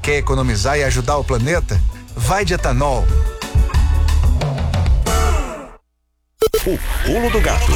Quer economizar e ajudar o planeta? Vai de etanol. O pulo do gato.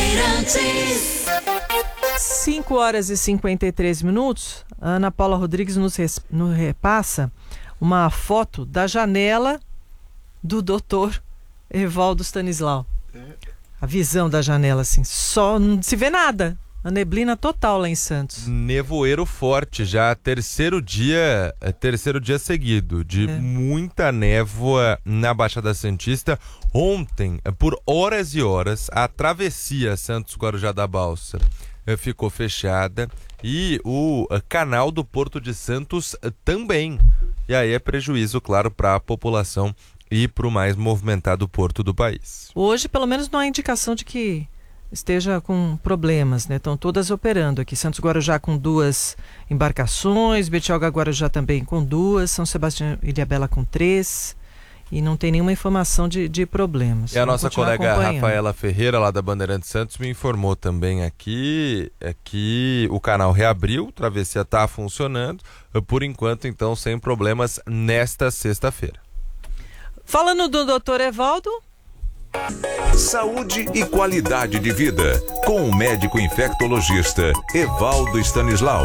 5h53. A Ana Paula Rodrigues nos repassa uma foto da janela do doutor Evaldo Stanislau. A visão da janela, assim, só não se vê nada. A neblina total lá em Santos. Nevoeiro forte, já terceiro dia seguido de muita névoa na Baixada Santista. Ontem, por horas e horas, a travessia Santos-Guarujá da Balsa ficou fechada e o canal do Porto de Santos também. E aí é prejuízo, claro, para a população e para o mais movimentado porto do país. Hoje, pelo menos, não há indicação de que esteja com problemas, né? Estão todas operando aqui. Santos Guarujá com 2 embarcações, Betioga Guarujá também com 2, São Sebastião e Ilhabela com 3, e não tem nenhuma informação de problemas. E a nossa colega Rafaela Ferreira, lá da Bandeirantes Santos, me informou também aqui que o canal reabriu, a travessia está funcionando, por enquanto, então, sem problemas nesta sexta-feira. Falando do Dr. Evaldo... Saúde e qualidade de vida, com o médico infectologista Evaldo Stanislau.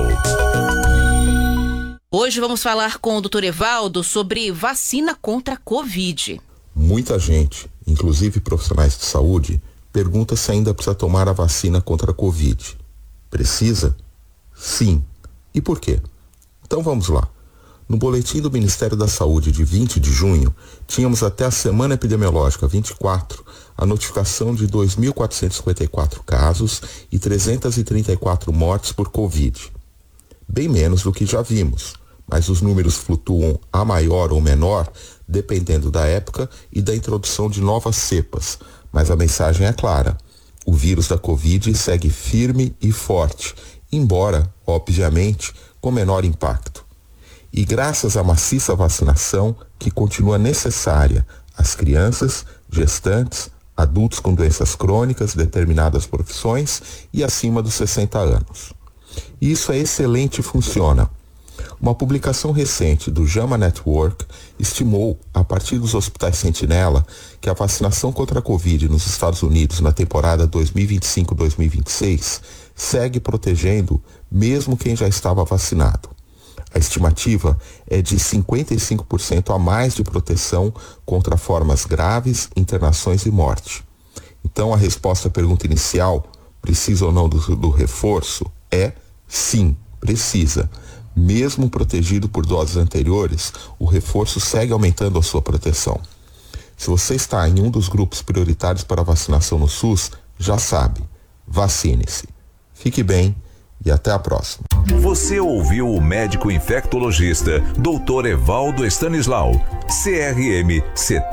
Hoje vamos falar com o Dr. Evaldo sobre vacina contra a Covid. Muita gente, inclusive profissionais de saúde, pergunta se ainda precisa tomar a vacina contra a Covid. Precisa? Sim. E por quê? Então vamos lá. No boletim do Ministério da Saúde de 20 de junho, tínhamos até a semana epidemiológica 24 a notificação de 2.454 casos e 334 mortes por Covid. Bem menos do que já vimos, mas os números flutuam a maior ou menor dependendo da época e da introdução de novas cepas. Mas a mensagem é clara: o vírus da Covid segue firme e forte, embora, obviamente, com menor impacto. E graças à maciça vacinação que continua necessária às crianças, gestantes, adultos com doenças crônicas, determinadas profissões e acima dos 60 anos. Isso é excelente e funciona. Uma publicação recente do JAMA Network estimou, a partir dos hospitais Sentinela, que a vacinação contra a Covid nos Estados Unidos na temporada 2025-2026 segue protegendo mesmo quem já estava vacinado. A estimativa é de 55% a mais de proteção contra formas graves, internações e morte. Então, a resposta à pergunta inicial, precisa ou não do reforço, é sim, precisa. Mesmo protegido por doses anteriores, o reforço segue aumentando a sua proteção. Se você está em um dos grupos prioritários para vacinação no SUS, já sabe, vacine-se. Fique bem e até a próxima. Você ouviu o médico infectologista Dr. Evaldo Stanislau, CRM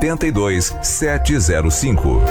72705.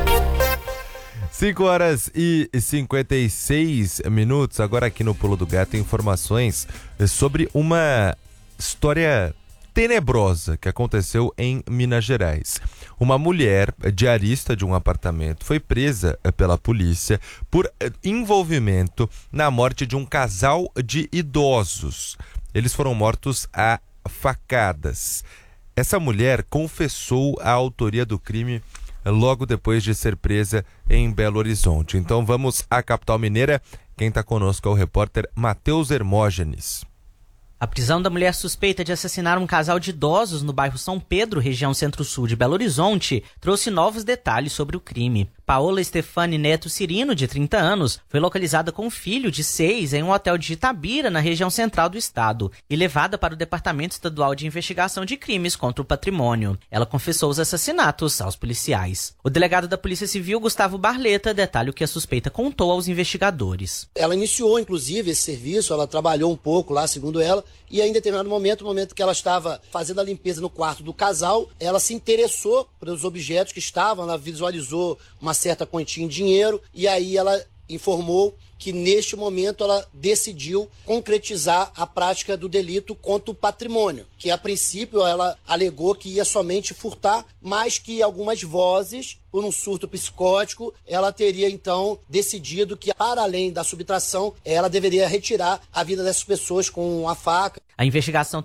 5h56. Agora aqui no Pulo do Gato, informações sobre uma história tenebrosa que aconteceu em Minas Gerais. Uma mulher diarista de um apartamento foi presa pela polícia por envolvimento na morte de um casal de idosos. Eles foram mortos a facadas. Essa mulher confessou a autoria do crime logo depois de ser presa em Belo Horizonte. Então vamos à capital mineira. Quem está conosco é o repórter Matheus Hermógenes. A prisão da mulher suspeita de assassinar um casal de idosos no bairro São Pedro, região centro-sul de Belo Horizonte, trouxe novos detalhes sobre o crime. Paola Stefani Neto Cirino, de 30 anos, foi localizada com um filho de 6 em um hotel de Itabira, na região central do estado, e levada para o Departamento Estadual de Investigação de Crimes contra o Patrimônio. Ela confessou os assassinatos aos policiais. O delegado da Polícia Civil, Gustavo Barleta, detalha o que a suspeita contou aos investigadores. Ela iniciou, inclusive, esse serviço, ela trabalhou um pouco lá, segundo ela, e aí, em determinado momento, no momento que ela estava fazendo a limpeza no quarto do casal, ela se interessou pelos objetos que estavam, ela visualizou uma certa quantia em dinheiro, e aí ela informou que neste momento ela decidiu concretizar a prática do delito contra o patrimônio, que a princípio ela alegou que ia somente furtar, mas que algumas vozes, por um surto psicótico, ela teria então decidido que, para além da subtração, ela deveria retirar a vida dessas pessoas com a faca. A investigação